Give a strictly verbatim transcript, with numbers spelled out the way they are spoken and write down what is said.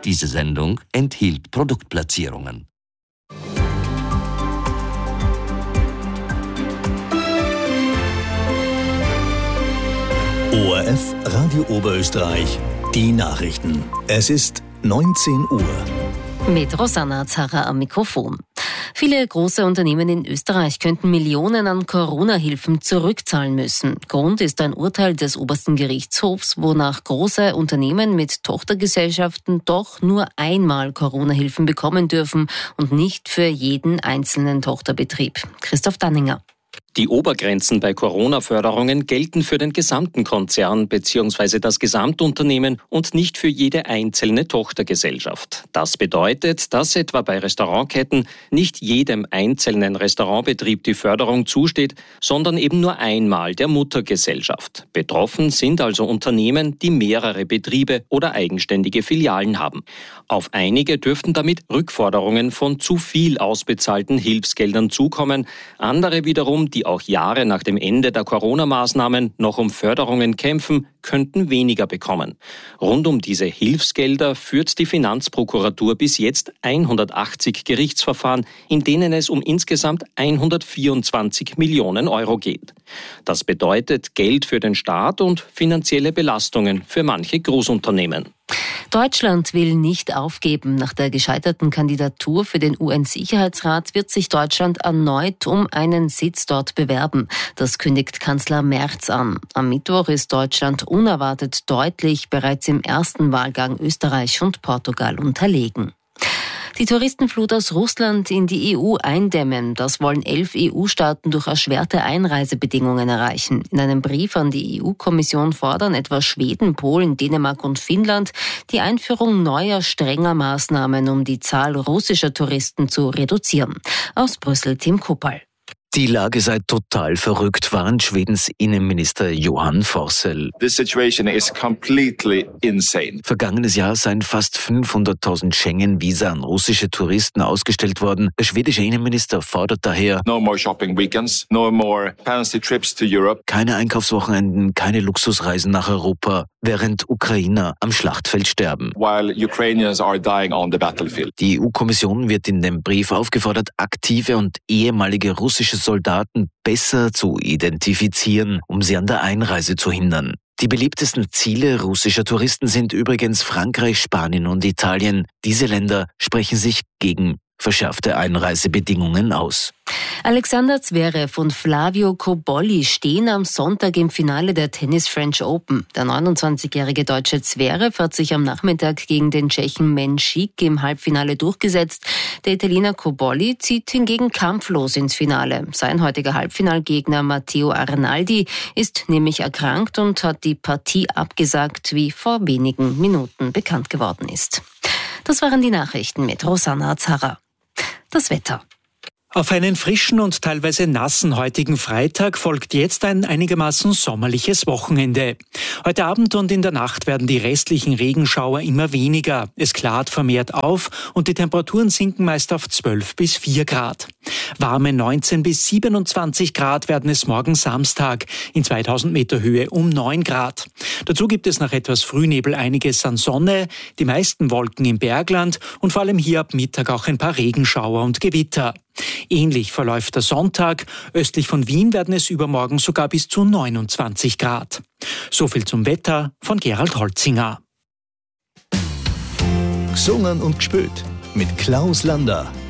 Diese Sendung enthielt Produktplatzierungen. O R F Radio Oberösterreich, die Nachrichten. Es ist neunzehn Uhr. Mit Rosanna Zarra am Mikrofon. Viele große Unternehmen in Österreich könnten Millionen an Corona-Hilfen zurückzahlen müssen. Grund ist ein Urteil des obersten Gerichtshofs, wonach große Unternehmen mit Tochtergesellschaften doch nur einmal Corona-Hilfen bekommen dürfen und nicht für jeden einzelnen Tochterbetrieb. Christoph Danninger. Die Obergrenzen bei Corona-Förderungen gelten für den gesamten Konzern bzw. das Gesamtunternehmen und nicht für jede einzelne Tochtergesellschaft. Das bedeutet, dass etwa bei Restaurantketten nicht jedem einzelnen Restaurantbetrieb die Förderung zusteht, sondern eben nur einmal der Muttergesellschaft. Betroffen sind also Unternehmen, die mehrere Betriebe oder eigenständige Filialen haben. Auf einige dürften damit Rückforderungen von zu viel ausbezahlten Hilfsgeldern zukommen, andere wiederum, die auch Jahre nach dem Ende der Corona-Maßnahmen noch um Förderungen kämpfen, könnten weniger bekommen. Rund um diese Hilfsgelder führt die Finanzprokuratur bis jetzt hundertachtzig Gerichtsverfahren, in denen es um insgesamt hundertvierundzwanzig Millionen Euro geht. Das bedeutet Geld für den Staat und finanzielle Belastungen für manche Großunternehmen. Deutschland will nicht aufgeben. Nach der gescheiterten Kandidatur für den U N-Sicherheitsrat wird sich Deutschland erneut um einen Sitz dort bewerben. Das kündigt Kanzler Merz an. Am Mittwoch ist Deutschland unerwartet deutlich bereits im ersten Wahlgang Österreich und Portugal unterlegen. Die Touristenflut aus Russland in die E U eindämmen. Das wollen elf E U-Staaten durch erschwerte Einreisebedingungen erreichen. In einem Brief an die E U-Kommission fordern etwa Schweden, Polen, Dänemark und Finnland die Einführung neuer, strenger Maßnahmen, um die Zahl russischer Touristen zu reduzieren. Aus Brüssel Tim Kuppal. Die Lage sei total verrückt, warnt Schwedens Innenminister Johan Forssell. This situation is completely insane. Vergangenes Jahr seien fast fünfhunderttausend Schengen-Visa an russische Touristen ausgestellt worden. Der schwedische Innenminister fordert daher: No more shopping weekends, no more fancy trips to Europe. Keine Einkaufswochenenden, keine Luxusreisen nach Europa, während Ukrainer am Schlachtfeld sterben. While Ukrainians are dying on the battlefield. Die E U-Kommission wird in dem Brief aufgefordert, aktive und ehemalige russische Soldaten besser zu identifizieren, um sie an der Einreise zu hindern. Die beliebtesten Ziele russischer Touristen sind übrigens Frankreich, Spanien und Italien. Diese Länder sprechen sich gegen verschärfte Einreisebedingungen aus. Alexander Zverev und Flavio Cobolli stehen am Sonntag im Finale der Tennis French Open. Der neunundzwanzigjährige deutsche Zverev hat sich am Nachmittag gegen den Tschechen Menchik im Halbfinale durchgesetzt. Der Italiener Cobolli zieht hingegen kampflos ins Finale. Sein heutiger Halbfinalgegner Matteo Arnaldi ist nämlich erkrankt und hat die Partie abgesagt, wie vor wenigen Minuten bekannt geworden ist. Das waren die Nachrichten mit Rosanna Zarra. Das Wetter. Auf einen frischen und teilweise nassen heutigen Freitag folgt jetzt ein einigermaßen sommerliches Wochenende. Heute Abend und in der Nacht werden die restlichen Regenschauer immer weniger. Es klart vermehrt auf und die Temperaturen sinken meist auf zwölf bis vier Grad. Warme neunzehn bis siebenundzwanzig Grad werden es morgen Samstag in zweitausend Meter Höhe um neun Grad. Dazu gibt es nach etwas Frühnebel einiges an Sonne, die meisten Wolken im Bergland und vor allem hier ab Mittag auch ein paar Regenschauer und Gewitter. Ähnlich verläuft der Sonntag. Östlich von Wien werden es übermorgen sogar bis zu neunundzwanzig Grad. So viel zum Wetter von Gerald Holzinger. Gesungen und gespielt mit Klaus Lander.